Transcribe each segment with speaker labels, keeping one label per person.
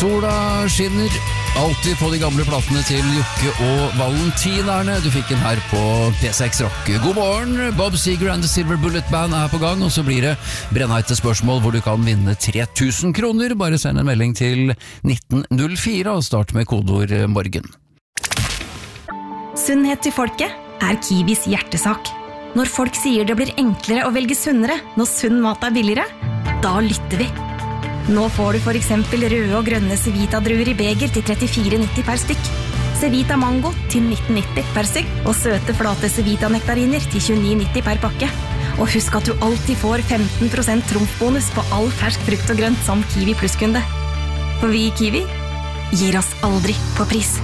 Speaker 1: Sola skinner alltid på de gamle platene til Jokke og Valentinerne. Du fikk den her på P6 Rock. God morgen, Bob Seger and the Silver Bullet Band er på gang, og så blir det brennheite spørsmål hvor du kan vinne 3000 kroner. Bare send en melding til 1904 og start med kodeord morgen.
Speaker 2: Sunnhet til folket er Kiwis hjertesak. Når folk sier det blir enklere å velge sunnere når sunn mat er billigere, da lytter vi. Nå får du for eksempel røde og grønne Cevita-druer i beger til 34,90 per stykk. Cevita Mango til 19,90 per stykk, og søte flate Cevita-nektariner til 29,90 per pakke. Og husk at du alltid får 15% trumfbonus på all fersk frukt og grønt som Kiwi Plus-kunde. For vi i Kiwi gir oss aldri på pris.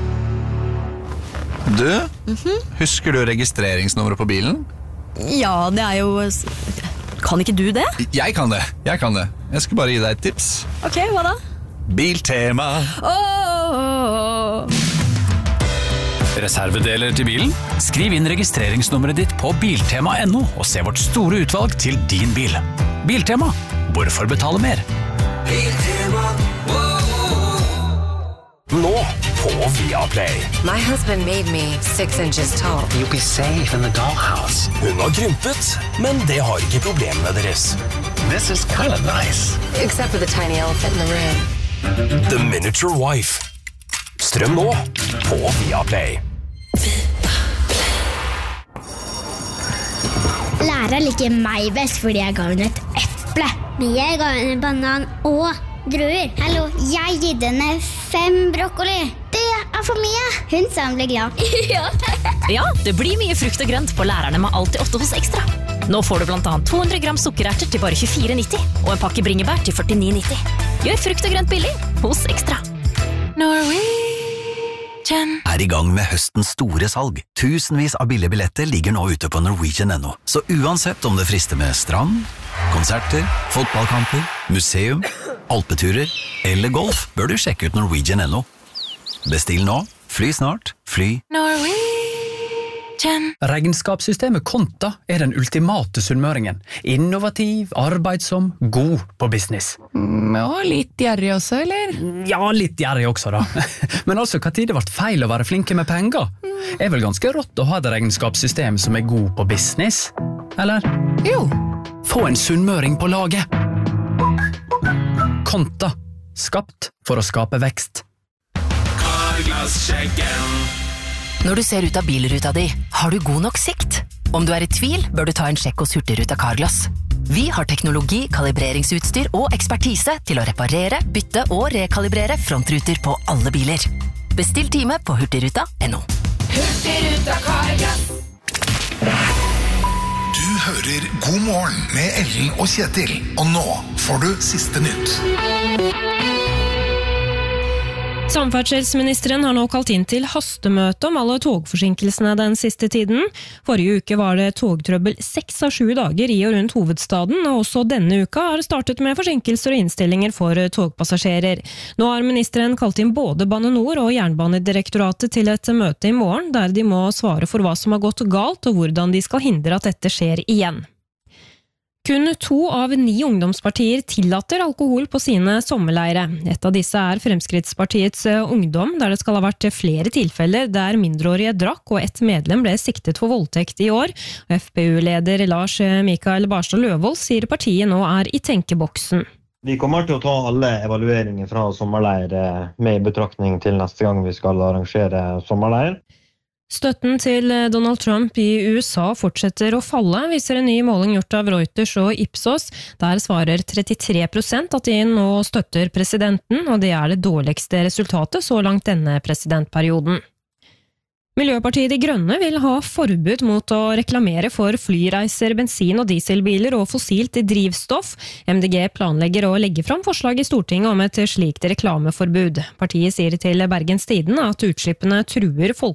Speaker 3: Du, husker du registreringsnummeret på bilen?
Speaker 4: Ja, det er jo... Kan ikke du det?
Speaker 3: Jeg kan det. Jeg skal bare gi deg et tips.
Speaker 4: Ok, hva da?
Speaker 3: Biltema.
Speaker 5: Reservedeler til bilen? Skriv inn registreringsnummeret ditt på biltema.no og se vårt store utvalg til din bil. Biltema. Hvorfor betale mer?
Speaker 6: Biltema. Nå på Viaplay.
Speaker 7: My husband made me 6 inches tall.
Speaker 6: You'll be safe in the dollhouse. Hun har krympet, men det har ikke problemene deres. This is kind of nice.
Speaker 7: Except for the tiny elephant in the room.
Speaker 6: The Miniature Wife. Strøm nå på Viaplay.
Speaker 8: Læreren liker meg best fordi jeg ga henne et eple. Men jeg ga henne en banan og druer. Hallo, jeg gitt henne 5 brokkoli. Det er for mye. Hun sa hun ble glad.
Speaker 4: Ja, det blir mye frukt og grønt på lærerne med Alltid 8 hos Ekstra. Nå får du blant annet 200 gram sukkererter til bare 24,90 og en pakke bringebær til 49,90. Gjør frukt og grønt billig hos Ekstra. Norwegian
Speaker 9: er i gang med høstens store salg. Tusenvis av billige billetter ligger nå ute på Norwegian.no. Så uansett om det frister med strand, konserter, fotballkamper, museum, alpeturer eller golf, bør du sjekke ut Norwegian.no. Bestill nå, fly snart, fly
Speaker 4: Norwegian.
Speaker 5: Regnskapssystemet Konta er den ultimate sunnmøringen. Innovativ, arbeidsom, god på business.
Speaker 1: Ja, litt gjerrig også, eller?
Speaker 5: Ja, litt gjerrig også da. Men altså, hva tid det ble feil å være flinke med penger? Er vel ganske rått å ha et regnskapssystem som er god på business? Eller?
Speaker 1: Jo.
Speaker 5: Få en sunnmøring på laget. Konta. Skapt for å skape vekst.
Speaker 10: Når du ser ut av bilruta di, har du god nok sikt? Om du er i tvil, bør du ta en sjekk hos Hurtigruta Carglass. Vi har teknologi, kalibreringsutstyr og ekspertise til å reparere, bytte og rekalibrere frontruter på alle biler. Bestill time på hurtigruta.no.
Speaker 6: Hurtigruta Carglass.
Speaker 11: Du hører God morgen med Ellen og Kjetil, og nå får du siste nytt.
Speaker 12: Samferdselsministeren har nå kalt inn til hastemøte om alle togforsinkelsene den siste tiden. Forrige uke var det togtrøbbel 6 av 7 dager i og rundt hovedstaden, og også denne uka har startet med forsinkelser og innstillinger for togpassasjerer. Nå har ministeren kalt inn både Bane Nor og Jernbanedirektoratet til et møte i morgen, der de må svare for hva som har gått galt og hvordan de skal hindre at dette skjer igjen. Kun 2 av 9 ungdomspartier tillater alkohol på sine sommerleire. Et av disse er Fremskrittspartiets Ungdom, der det skal ha vært flere tilfeller der mindreårige drakk og et medlem ble siktet for voldtekt i år. FPU-leder Lars Mikael Barstad Løvold sier partiet nå er i tenkeboksen.
Speaker 13: Vi kommer til å ta alle evalueringer fra sommerleir med i betraktning til neste gang vi skal arrangere sommerleir.
Speaker 12: Støtten til Donald Trump i USA fortsetter å falle, viser en ny måling gjort av Reuters og Ipsos. Der svarer 33% at de nå støtter presidenten, og det er det dårligste resultatet så langt denne presidentperioden. Miljøpartiet De Grønne vil ha forbud mot å reklamere for flyreiser, bensin- og dieselbiler og fossilt drivstoff. MDG planlegger å legge fram forslag i Stortinget om et slikt reklameforbud. Partiet sier til Bergens Tidende at utslippene truer